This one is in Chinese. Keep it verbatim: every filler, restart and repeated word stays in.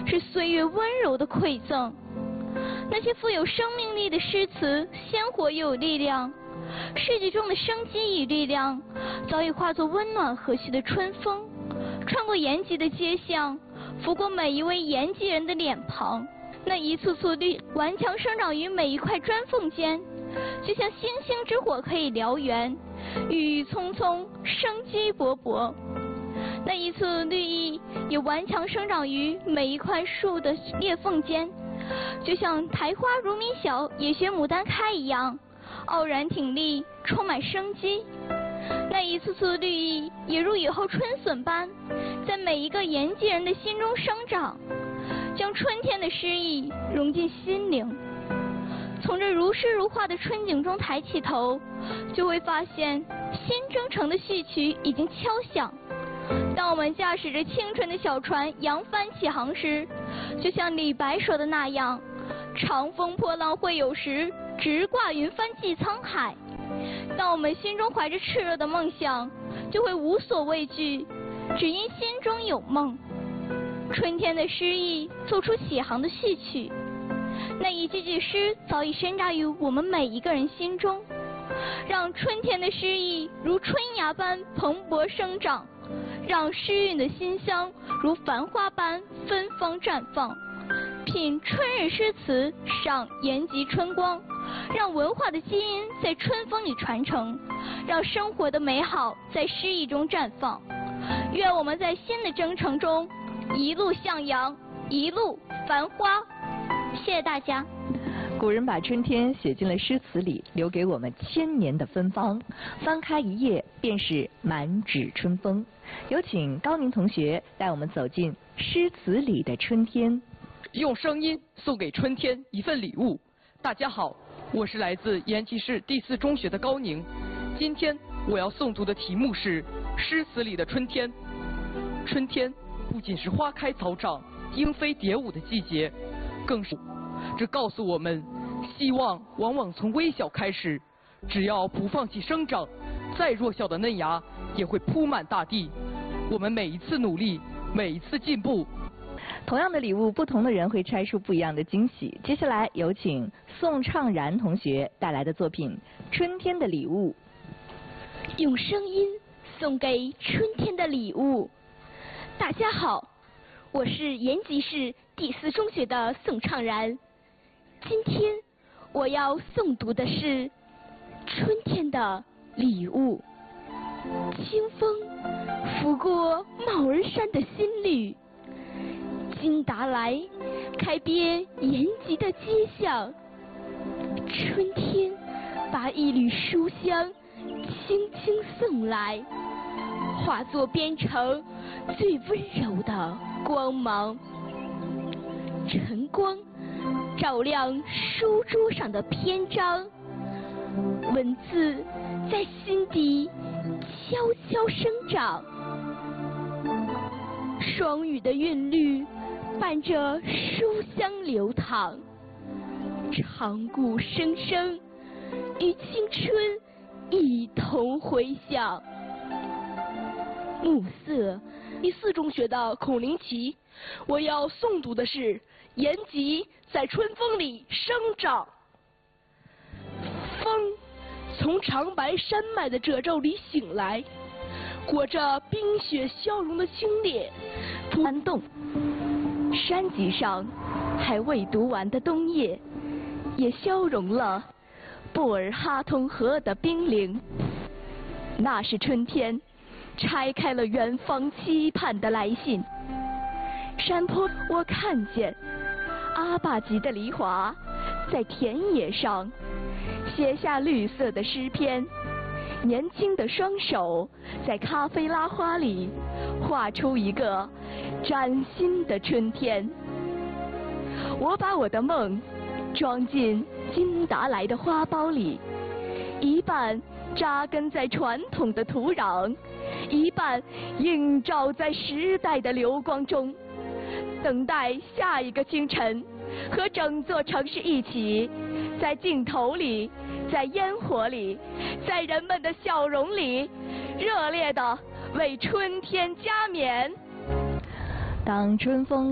是岁月温柔的馈赠。那些富有生命力的诗词，鲜活又有力量。世纪中的生机与力量，早已化作温暖和煦的春风，穿过延吉的街巷，拂过每一位延吉人的脸庞。那一簇簇绿顽强生长于每一块砖缝间，就像星星之火可以燎原，郁郁葱葱，生机勃勃。那一簇绿意也顽强生长于每一块树的裂缝间，就像苔花如米小，也学牡丹开一样，傲然挺立，充满生机。那一簇簇绿意也如雨后春笋般，在每一个延吉人的心中生长，将春天的诗意融进心灵。从这如诗如画的春景中抬起头，就会发现新征程的序曲已经敲响。当我们驾驶着清纯的小船扬帆起航时，就像李白说的那样，长风破浪会有时，直挂云帆济沧海。当我们心中怀着炽热的梦想，就会无所畏惧，只因心中有梦。春天的诗意奏出起航的序曲，那一句句诗早已深扎于我们每一个人心中，让春天的诗意如春芽般蓬勃生长，让诗韵的馨香如繁花般芬芳绽放。品春日诗词，赏延吉春光，让文化的基因在春风里传承，让生活的美好在诗意中绽放。愿我们在新的征程中一路向阳，一路繁花。谢谢大家。 古人把春天写进了诗词里，留给我们千年的芬芳。翻开一页，便是满纸春风。有请高宁同学带我们走进诗词里的春天。 用声音送给春天一份礼物。大家好，我是来自延吉市第四中学的高宁。今天我要诵读的题目是诗词里的春天。春天不仅是花开草长、莺飞蝶舞的季节，更是这告诉我们，希望往往从微小开始，只要不放弃生长，再弱小的嫩芽也会铺满大地。我们每一次努力，每一次进步。 同样的礼物，不同的人会拆出不一样的惊喜。接下来有请宋畅然同学带来的作品《春天的礼物》。 用声音送给春天的礼物。大家好，我是延吉市第四中学的宋畅然。今天我要诵读的是春天的礼物。清风拂过帽儿山的新绿，金达莱开遍延吉的街巷。春天把一缕书香轻轻送来，化作编成最温柔的光芒。晨光照亮书桌上的篇章，文字在心底悄悄生长。双语的韵律伴着书香流淌，长鼓声声与青春一同回响。 暮色第四中学的孔令奇，我要诵读的是延吉在春风里生长。风从长白山脉的褶皱里醒来，裹着冰雪消融的清冽， 搬动山脊上还未读完的冬夜，也消融了布尔哈通河的冰凌。那是春天拆开了远方期盼的来信。山坡我看见阿坝吉的梨花在田野上写下绿色的诗篇，年轻的双手在咖啡拉花里画出一个崭新的春天。我把我的梦装进金达莱的花苞里，一半扎根在传统的土壤，一半映照在时代的流光中，等待下一个清晨，和整座城市一起，在镜头里，在烟火里，在人们的笑容里，热烈地为春天加冕。 当春风